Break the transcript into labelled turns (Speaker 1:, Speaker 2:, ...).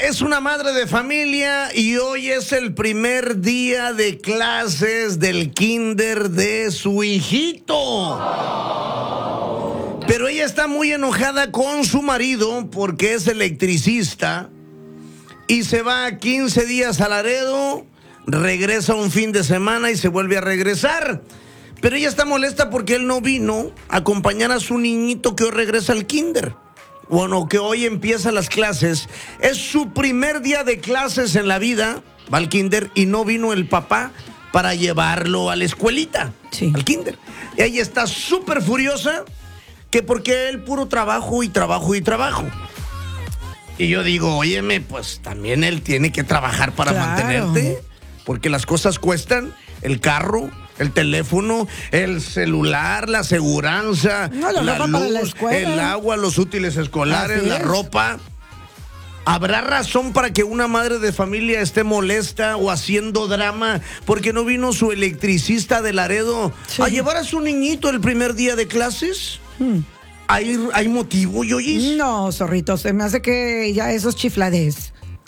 Speaker 1: es una madre de familia y hoy es el primer día de clases del kinder de su hijito. Pero ella está muy enojada con su marido porque es electricista y se va 15 días a Laredo, regresa un fin de semana y se vuelve a regresar. Pero ella está molesta porque él no vino a acompañar a su niñito que hoy regresa al kinder. Bueno, que hoy empieza las clases. Es su primer día de clases en la vida, va al kinder, y no vino el papá para llevarlo a la escuelita, al kinder. Y ella está súper furiosa, que porque él puro trabajo y trabajo y trabajo. Y yo digo, óyeme, pues también él tiene que trabajar para mantenerte, porque las cosas cuestan, el carro, el teléfono, el celular, la aseguranza, la luz, el agua, los útiles escolares, la ropa. ¿Habrá razón para que una madre de familia esté molesta o haciendo drama porque no vino su electricista de Laredo a llevar a su niñito el primer día de clases? ¿Hay motivo, Yoyis?
Speaker 2: No, zorrito, se me hace que ya esos chiflades.